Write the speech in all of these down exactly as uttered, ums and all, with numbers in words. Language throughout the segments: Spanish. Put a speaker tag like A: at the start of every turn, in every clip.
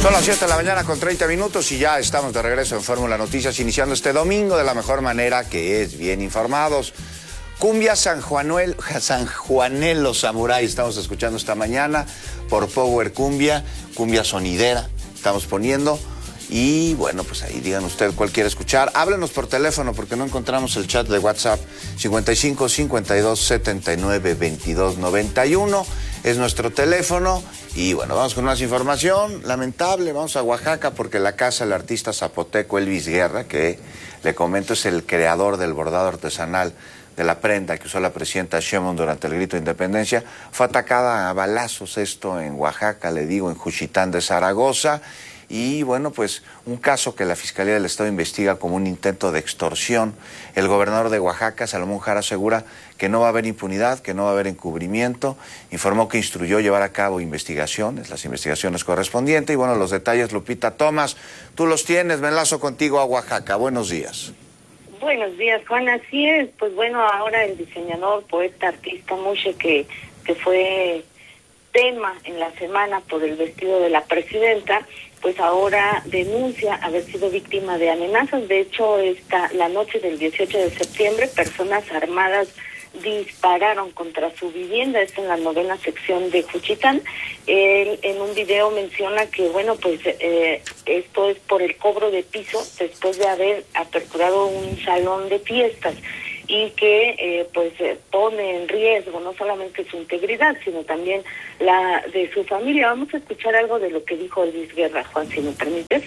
A: Son las siete de la mañana con treinta minutos y ya estamos de regreso en Fórmula Noticias, iniciando este domingo de la mejor manera, que es bien informados. Cumbia San Juanuel, San Juanelo Samurai estamos escuchando esta mañana por Power Cumbia, cumbia sonidera estamos poniendo. Y bueno, pues ahí digan usted cuál quiere escuchar. Háblenos por teléfono porque no encontramos el chat de WhatsApp. cincuenta y cinco, cincuenta y dos, setenta y nueve, veintidós, noventa y uno es nuestro teléfono. Y bueno, vamos con más información lamentable. Vamos a Oaxaca porque la casa del artista zapoteco Elvis Guerra, que le comento es el creador del bordado artesanal de la prenda que usó la presidenta Sheinbaum durante el grito de independencia, fue atacada a balazos, esto en Oaxaca, le digo, en Juchitán de Zaragoza. Y bueno, pues un caso que la Fiscalía del Estado investiga como un intento de extorsión. El gobernador de Oaxaca, Salomón Jara, asegura que no va a haber impunidad, que no va a haber encubrimiento. Informó que instruyó llevar a cabo investigaciones, las investigaciones correspondientes. Y bueno, los detalles, Lupita Tomás, tú los tienes. Me enlazo contigo a Oaxaca. Buenos días.
B: Buenos días, Juan. Así es. Pues bueno, ahora el diseñador, poeta, artista Mushe, que, que fue tema en la semana por el vestido de la presidenta, pues ahora denuncia haber sido víctima de amenazas. De hecho, esta, la noche del dieciocho de septiembre, personas armadas dispararon contra su vivienda, esto en la novena sección de Juchitán. Él en un video menciona que, bueno, pues eh, esto es por el cobro de piso después de haber aperturado un salón de fiestas y que eh, pues eh, pone en riesgo no solamente su integridad, sino también la de su familia. Vamos a escuchar algo de lo que dijo Elvis Guerra, Juan, si me permites.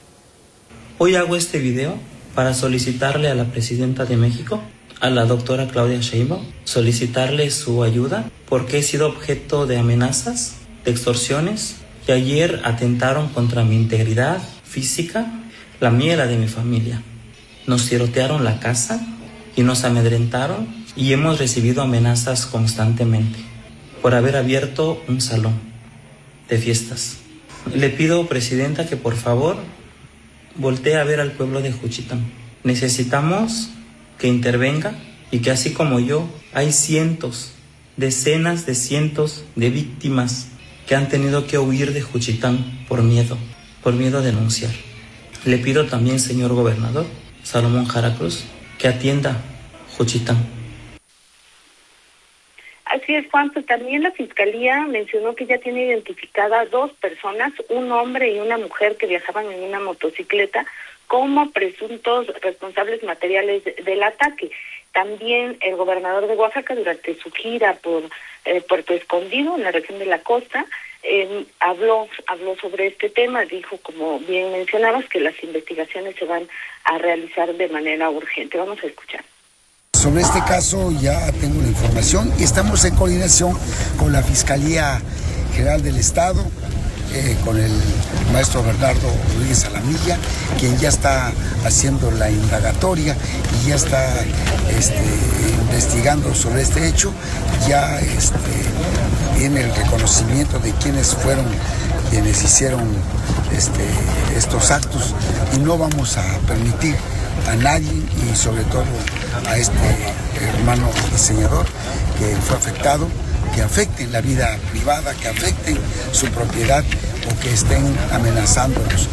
C: Hoy hago este video para solicitarle a la presidenta de México, a la doctora Claudia Sheinbaum, solicitarle su ayuda porque he sido objeto de amenazas, de extorsiones, que ayer atentaron contra mi integridad física, la mía y la de mi familia. Nos tirotearon la casa y nos amedrentaron y hemos recibido amenazas constantemente por haber abierto un salón de fiestas. Le pido, presidenta, que por favor voltee a ver al pueblo de Juchitán. Necesitamos que intervenga y que así como yo, hay cientos, decenas de cientos de víctimas que han tenido que huir de Juchitán por miedo, por miedo a denunciar. Le pido también, señor gobernador Salomón Jara Cruz, que atienda Juchitán.
B: Así es, Juan, pues también la Fiscalía mencionó que ya tiene identificadas dos personas, un hombre y una mujer que viajaban en una motocicleta como presuntos responsables materiales del ataque. También el gobernador de Oaxaca, durante su gira por eh, Puerto Escondido, en la región de la costa, eh, habló, habló sobre este tema, dijo, como bien mencionabas, que las investigaciones se van a realizar de manera urgente. Vamos a escuchar.
D: Sobre este caso ya tengo la información y estamos en coordinación con la Fiscalía General del Estado, eh, con el maestro Bernardo Rodríguez Alamilla, quien ya está haciendo la indagatoria y ya está este, investigando sobre este hecho. Ya este, viene el reconocimiento de quienes fueron, quienes hicieron este, estos actos, y no vamos a permitir a nadie, y sobre todo a este hermano diseñador que fue afectado, que afecten la vida privada, que afecten su propiedad o que estén amenazándonos.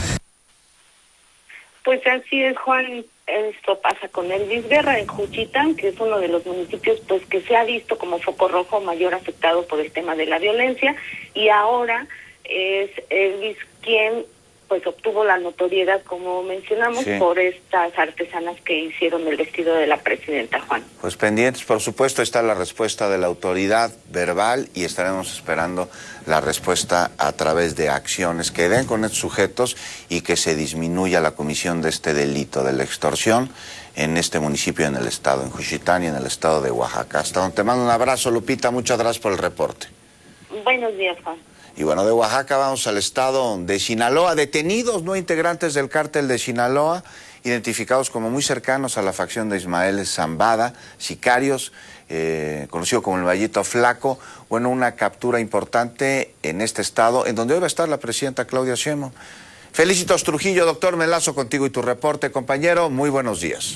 B: Pues así es, Juan. Esto pasa con Elvis Guerra en Juchitán, que es uno de los municipios pues que se ha visto como foco rojo mayor afectado por el tema de la violencia, y ahora es Elvis quien pues obtuvo la notoriedad, como mencionamos, sí, por estas artesanas que hicieron el vestido de la presidenta, Juan.
A: Pues pendientes, por supuesto, está la respuesta de la autoridad verbal y estaremos esperando la respuesta a través de acciones que den con estos sujetos y que se disminuya la comisión de este delito de la extorsión en este municipio, en el estado, en Juchitán y en el estado de Oaxaca. Hasta donde te mando un abrazo, Lupita, muchas gracias por el reporte.
B: Buenos días, Juan.
A: Y bueno, de Oaxaca vamos al estado de Sinaloa. Detenidos no integrantes del cártel de Sinaloa, identificados como muy cercanos a la facción de Ismael Zambada, sicarios, eh, conocido como el Vallito Flaco. Bueno, una captura importante en este estado, en donde hoy va a estar la presidenta Claudia Sheinbaum. Felicitos Trujillo, doctor, me enlazo contigo y tu reporte, compañero. Muy buenos días.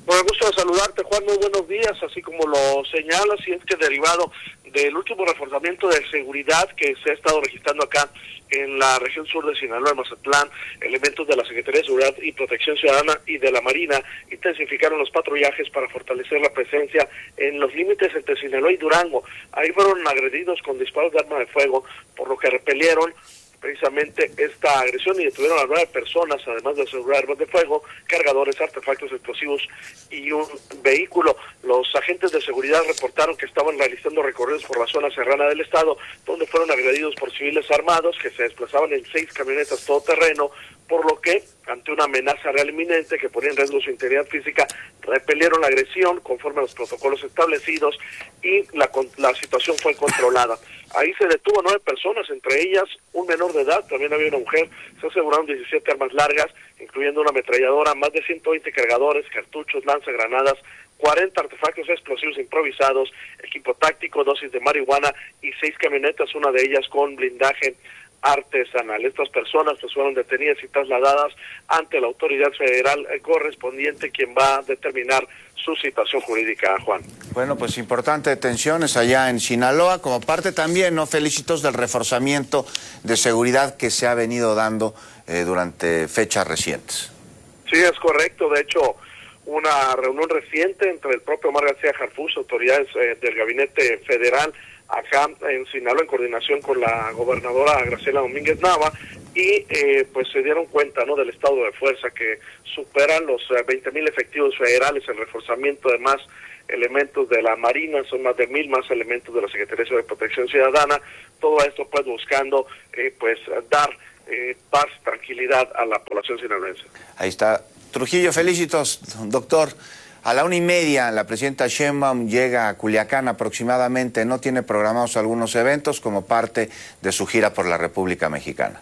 E: Con el gusto de saludarte, Juan, muy buenos días. Así como lo señalas, y es que derivado del último reforzamiento de seguridad que se ha estado registrando acá en la región sur de Sinaloa, en Mazatlán, elementos de la Secretaría de Seguridad y Protección Ciudadana y de la Marina intensificaron los patrullajes para fortalecer la presencia en los límites entre Sinaloa y Durango. Ahí fueron agredidos con disparos de arma de fuego, por lo que repelieron precisamente esta agresión y detuvieron a nueve personas, además de asegurar armas de fuego, cargadores, artefactos explosivos y un vehículo. Los agentes de seguridad reportaron que estaban realizando recorridos por la zona serrana del estado, donde fueron agredidos por civiles armados que se desplazaban en seis camionetas todoterreno, por lo que, ante una amenaza real inminente que ponía en riesgo su integridad física, repelieron la agresión conforme a los protocolos establecidos y la, la situación fue controlada. Ahí se detuvo nueve personas, entre ellas un menor de edad, también había una mujer. Se aseguraron diecisiete armas largas, incluyendo una ametralladora, más de ciento veinte cargadores, cartuchos, lanzagranadas, cuarenta artefactos explosivos improvisados, equipo táctico, dosis de marihuana y seis camionetas, una de ellas con blindaje artesanal. Estas personas pues fueron detenidas y trasladadas ante la autoridad federal correspondiente, quien va a determinar su situación jurídica, Juan.
A: Bueno, pues importante detenciones allá en Sinaloa, como parte también, ¿no?, Felicitos, del reforzamiento de seguridad que se ha venido dando eh, durante fechas recientes.
E: Sí, es correcto. De hecho, una reunión reciente entre el propio Omar García Harfuch, autoridades eh, del gabinete federal, acá en Sinaloa, en coordinación con la gobernadora Graciela Domínguez Nava, y eh, pues se dieron cuenta, ¿no?, del estado de fuerza que superan los eh, veinte mil efectivos federales, el reforzamiento de más elementos de la Marina, son más de mil más elementos de la Secretaría de Protección Ciudadana, todo esto pues buscando eh, pues dar eh, paz, tranquilidad a la población sinaloense.
A: Ahí está. Trujillo, Felicitos, doctor. A la una y media la presidenta Sheinbaum llega a Culiacán aproximadamente, no tiene programados algunos eventos como parte de su gira por la República Mexicana.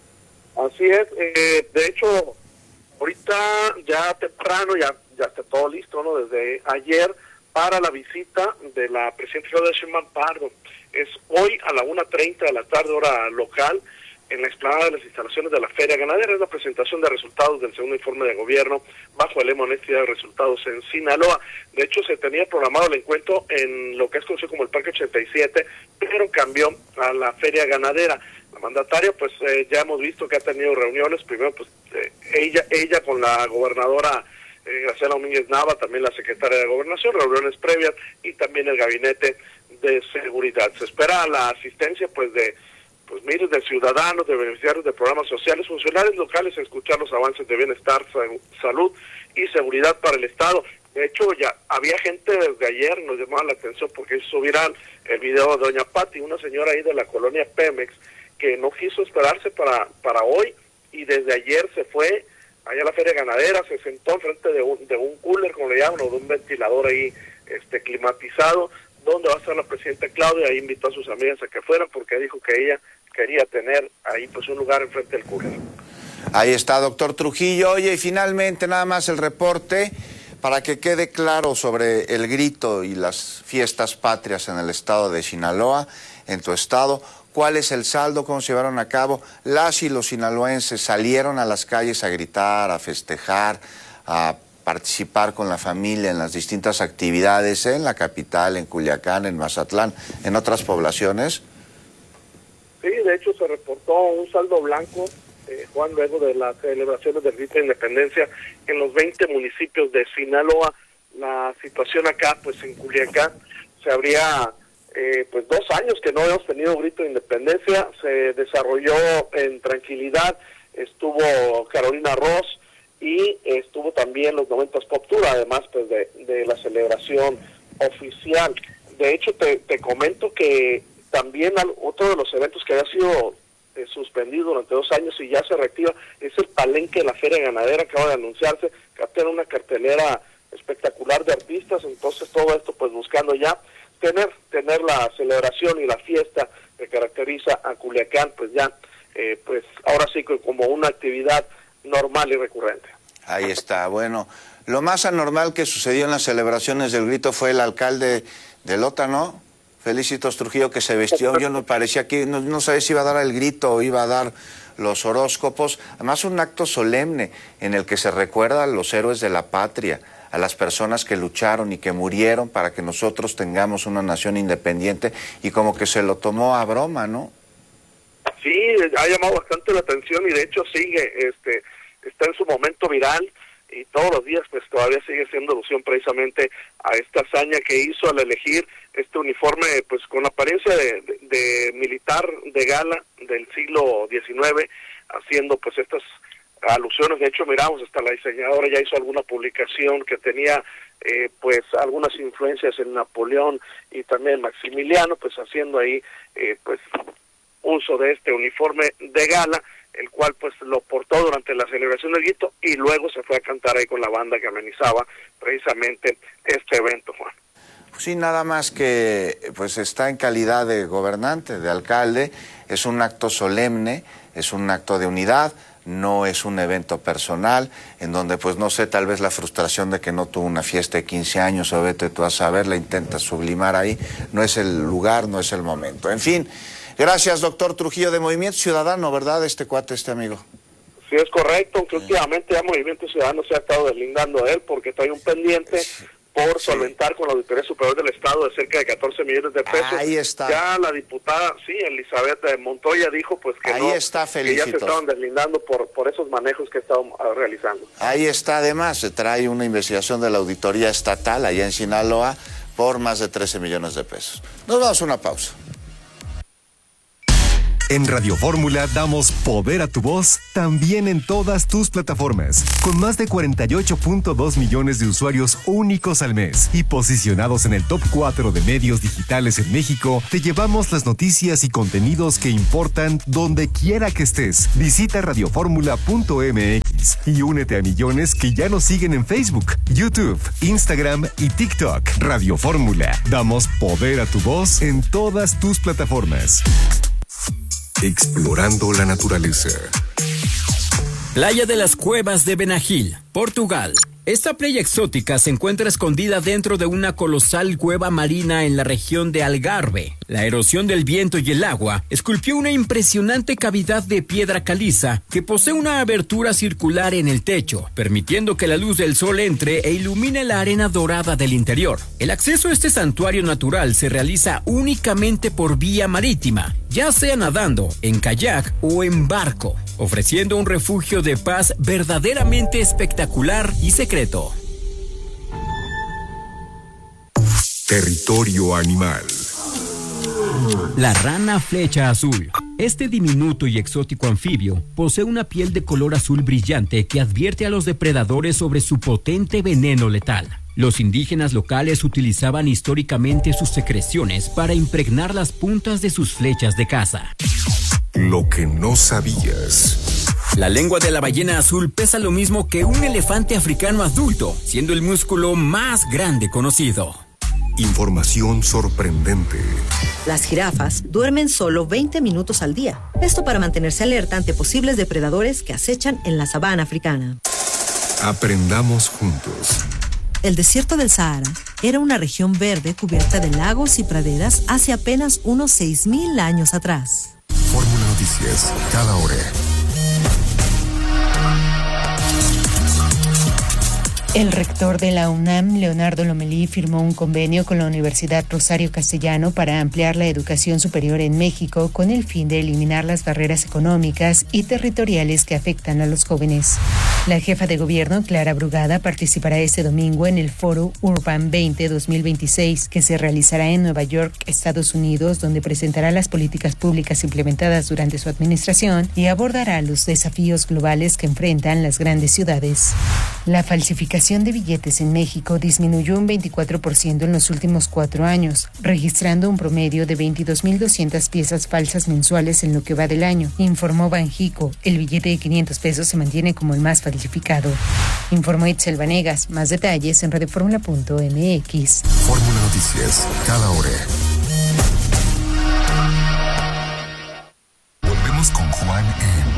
E: Así es, eh, de hecho, ahorita ya temprano, ya, ya está todo listo, ¿no? Desde ayer para la visita de la presidenta Claudia Sheinbaum Pardo. Es hoy a la una treinta de la tarde, hora local, en la explanada de las instalaciones de la Feria Ganadera. Es la presentación de resultados del segundo informe de gobierno bajo el lema Honestidad de Resultados en Sinaloa. De hecho, se tenía programado el encuentro en lo que es conocido como el Parque ochenta y siete, pero cambió a la Feria Ganadera. La mandataria, pues eh, ya hemos visto que ha tenido reuniones, primero pues eh, ella ella con la gobernadora eh, Graciela Domínguez Nava, también la secretaria de Gobernación, reuniones previas, y también el gabinete de seguridad. Se espera la asistencia pues de pues miles de ciudadanos, de beneficiarios de programas sociales, funcionarios locales, a escuchar los avances de bienestar, salud y seguridad para el Estado. De hecho, ya había gente desde ayer, nos llamaba la atención porque hizo viral el video de doña Pati, una señora ahí de la colonia Pemex, que no quiso esperarse para, para hoy, y desde ayer se fue allá a la Feria Ganadera, se sentó enfrente de un, de un cooler, como le llaman, o de un ventilador ahí este climatizado, donde va a estar la presidenta Claudia. Ahí invitó a sus amigas a que fueran, porque dijo que ella quería tener ahí pues un lugar enfrente del cooler.
A: Ahí está, doctor Trujillo. Oye, y finalmente nada más el reporte para que quede claro sobre el grito y las fiestas patrias en el estado de Sinaloa, en tu estado. ¿Cuál es el saldo? ¿Cómo se llevaron a cabo? Las y los sinaloenses salieron a las calles a gritar, a festejar, a participar con la familia en las distintas actividades en la capital, en Culiacán, en Mazatlán, en otras poblaciones.
E: Sí, de hecho se reportó un saldo blanco, eh, Juan, luego de las celebraciones del grito de independencia en los veinte municipios de Sinaloa. La situación acá, pues en Culiacán, se habría eh, pues dos años que no hemos tenido grito de independencia. Se desarrolló en tranquilidad, estuvo Carolina Ross y estuvo también los noventas Pop Tour, además pues de, de la celebración oficial. De hecho, te, te comento que también otro de los eventos que había sido eh, suspendido durante dos años y ya se reactiva es el palenque de la Feria Ganadera. Acaba de anunciarse que va a tener una cartelera espectacular de artistas. Entonces todo esto pues buscando ya tener tener la celebración y la fiesta que caracteriza a Culiacán, pues ya eh, pues ahora sí como una actividad normal y recurrente.
A: Ahí está. Bueno, lo más anormal que sucedió en las celebraciones del grito fue el alcalde de Lota, ¿no? Felicitos Trujillo, que se vestió, yo no parecía que, no, no sabía si iba a dar el grito o iba a dar los horóscopos. Además, un acto solemne en el que se recuerda a los héroes de la patria, a las personas que lucharon y que murieron para que nosotros tengamos una nación independiente, y como que se lo tomó a broma, ¿no?
E: Sí, ha llamado bastante la atención y de hecho sigue, este, está en su momento viral y todos los días pues todavía sigue siendo alusión precisamente a esta hazaña que hizo al elegir este uniforme pues con apariencia de, de, de militar de gala del siglo diecinueve, haciendo pues estas alusiones. De hecho, miramos, hasta la diseñadora ya hizo alguna publicación que tenía eh, pues algunas influencias en Napoleón y también Maximiliano, pues haciendo ahí eh, pues uso de este uniforme de gala, el cual pues lo portó durante la celebración del grito y luego se fue a cantar ahí con la banda que amenizaba precisamente este evento, Juan.
A: Sí, nada más que pues está en calidad de gobernante, de alcalde, es un acto solemne, es un acto de unidad, no es un evento personal, en donde pues no sé, tal vez la frustración de que no tuvo una fiesta de quince años, o vete tú a saber, la intenta sublimar ahí, no es el lugar, no es el momento. En fin, gracias, doctor Trujillo, de Movimiento Ciudadano, ¿verdad? Este cuate, este amigo.
E: Sí, es correcto, aunque últimamente ya Movimiento Ciudadano se ha estado deslindando de él porque trae un pendiente por solventar con la Auditoría Superior del Estado de cerca de catorce millones de pesos.
A: Ahí está.
E: Ya la diputada, sí, Elizabeth Montoya dijo pues que
A: Ahí
E: no,
A: está,
E: que ya se
A: felicitos.
E: estaban deslindando por, por esos manejos que estaban realizando.
A: Ahí está, además, se trae una investigación de la Auditoría Estatal allá en Sinaloa por más de trece millones de pesos. Nos vamos a una pausa.
F: En Radio Fórmula damos poder a tu voz también en todas tus plataformas. Con más de cuarenta y ocho punto dos millones de usuarios únicos al mes y posicionados en el top cuatro de medios digitales en México, te llevamos las noticias y contenidos que importan donde quiera que estés. Visita radio fórmula punto m x y únete a millones que ya nos siguen en Facebook, YouTube, Instagram y TikTok. Radio Fórmula. Damos poder a tu voz en todas tus plataformas. Explorando la naturaleza.
G: Playa de las Cuevas de Benagil, Portugal. Esta playa exótica se encuentra escondida dentro de una colosal cueva marina en la región de Algarve. La erosión del viento y el agua esculpió una impresionante cavidad de piedra caliza que posee una abertura circular en el techo, permitiendo que la luz del sol entre e ilumine la arena dorada del interior. El acceso a este santuario natural se realiza únicamente por vía marítima, ya sea nadando, en kayak o en barco, ofreciendo un refugio de paz verdaderamente espectacular y secreto.
F: Territorio animal.
G: La rana flecha azul. Este diminuto y exótico anfibio posee una piel de color azul brillante que advierte a los depredadores sobre su potente veneno letal. Los indígenas locales utilizaban históricamente sus secreciones para impregnar las puntas de sus flechas de caza.
F: Lo que no sabías.
G: La lengua de la ballena azul pesa lo mismo que un elefante africano adulto, siendo el músculo más grande conocido.
F: Información sorprendente.
H: Las jirafas duermen solo veinte minutos al día. Esto para mantenerse alerta ante posibles depredadores que acechan en la sabana africana.
F: Aprendamos juntos.
H: El desierto del Sahara era una región verde cubierta de lagos y praderas hace apenas unos seis mil años atrás.
F: Fórmula Noticias, cada hora.
I: El rector de la UNAM, Leonardo Lomelí, firmó un convenio con la Universidad Rosario Castellano para ampliar la educación superior en México con el fin de eliminar las barreras económicas y territoriales que afectan a los jóvenes. La jefa de gobierno, Clara Brugada, participará este domingo en el Foro Urban veinte dos mil veintiséis, que se realizará en Nueva York, Estados Unidos, donde presentará las políticas públicas implementadas durante su administración y abordará los desafíos globales que enfrentan las grandes ciudades. La falsificación de billetes en México disminuyó un veinticuatro por ciento en los últimos cuatro años, registrando un promedio de veintidós mil doscientas piezas falsas mensuales en lo que va del año, informó Banjico. El billete de quinientos pesos se mantiene como el más falsificado. Informó Itzel Vanegas. Más detalles en radio fórmula punto m x.
F: Fórmula Noticias, cada hora. Volvemos con Juan en